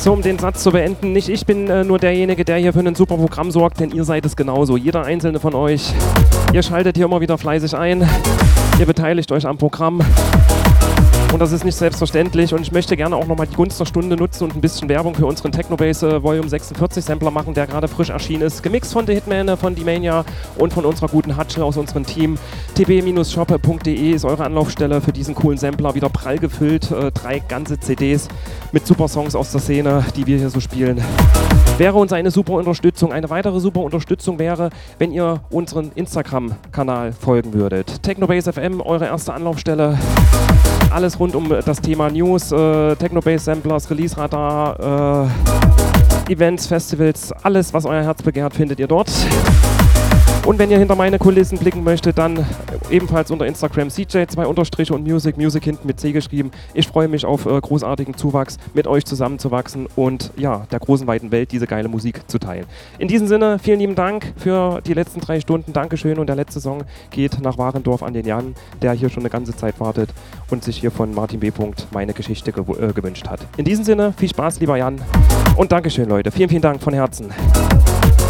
So, um den Satz zu beenden, nicht ich bin nur derjenige, der hier für ein super Programm sorgt, denn ihr seid es genauso. Jeder einzelne von euch. Ihr schaltet hier immer wieder fleißig ein. Ihr beteiligt euch am Programm. Und das ist nicht selbstverständlich. Und ich möchte gerne auch nochmal die Gunst der Stunde nutzen und ein bisschen Werbung für unseren Technobase Volume 46 Sampler machen, der gerade frisch erschienen ist. Gemixt von The Hitman, von D-Mania und von unserer guten Hatschel aus unserem Team. tb-shop.de ist eure Anlaufstelle für diesen coolen Sampler. Wieder prall gefüllt. 3 ganze CDs mit super Songs aus der Szene, die wir hier so spielen. Wäre uns eine super Unterstützung. Eine weitere super Unterstützung wäre, wenn ihr unseren Instagram-Kanal folgen würdet. Technobase FM, eure erste Anlaufstelle. Alles rund um das Thema News, Technobase Samplers, Release Radar, Events, Festivals, alles, was euer Herz begehrt, findet ihr dort. Und wenn ihr hinter meine Kulissen blicken möchtet, dann ebenfalls unter Instagram CJ, 2 Unterstriche und Music hinten mit C geschrieben. Ich freue mich auf großartigen Zuwachs, mit euch zusammenzuwachsen und ja, der großen, weiten Welt diese geile Musik zu teilen. In diesem Sinne, vielen lieben Dank für die letzten 3 Stunden. Dankeschön und der letzte Song geht nach Warendorf an den Jan, der hier schon eine ganze Zeit wartet und sich hier von Martin B. meine Geschichte gewünscht hat. In diesem Sinne, viel Spaß, lieber Jan und Dankeschön, Leute. Vielen, vielen Dank von Herzen.